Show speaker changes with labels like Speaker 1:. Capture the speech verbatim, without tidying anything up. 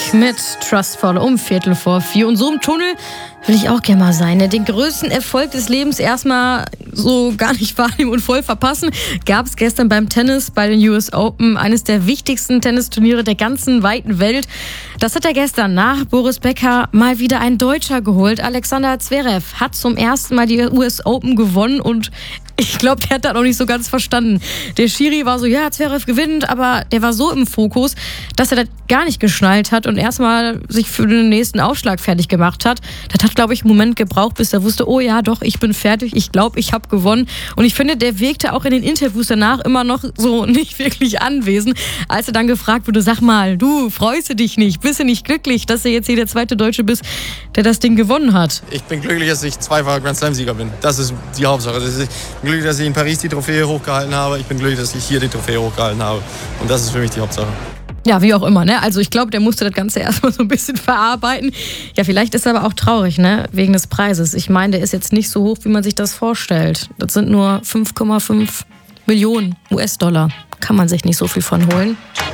Speaker 1: mit Trustful um Viertel vor vier. Und so im Tunnel will ich auch gerne mal sein. Den größten Erfolg des Lebens erstmal so gar nicht wahrnehmen und voll verpassen, gab es gestern beim Tennis bei den U S Open, eines der wichtigsten Tennisturniere der ganzen weiten Welt. Das hat er gestern nach Boris Becker mal wieder ein Deutscher geholt. Alexander Zverev hat zum ersten Mal die U S Open gewonnen und ich glaube, der hat das auch nicht so ganz verstanden. Der Schiri war so, ja, Zverev gewinnt, aber der war so im Fokus, dass er das gar nicht geschnallt hat und erstmal sich für den nächsten Aufschlag fertig gemacht hat. Das hat, glaube ich, einen Moment gebraucht, bis er wusste, oh ja, doch, ich bin fertig, ich glaube, ich habe gewonnen. Und ich finde, der wirkte auch in den Interviews danach immer noch so nicht wirklich anwesend, als er dann gefragt wurde, sag mal, du, freust du dich nicht? Bist du nicht glücklich, dass du jetzt hier der zweite Deutsche bist, der das Ding gewonnen hat?
Speaker 2: Ich bin glücklich, dass ich zweifacher Grand Slam-Sieger bin. Das ist die Hauptsache. Das ist, ich bin glücklich, dass ich in Paris die Trophäe hochgehalten habe. Ich bin glücklich, dass ich hier die Trophäe hochgehalten habe. Und das ist für mich die Hauptsache.
Speaker 1: Ja, wie auch immer, ne? Also ich glaube, der musste das Ganze erstmal so ein bisschen verarbeiten. Ja, vielleicht ist er aber auch traurig, ne? Wegen des Preises. Ich meine, der ist jetzt nicht so hoch, wie man sich das vorstellt. Das sind nur fünf Komma fünf Millionen U S-Dollar. Kann man sich nicht so viel von holen.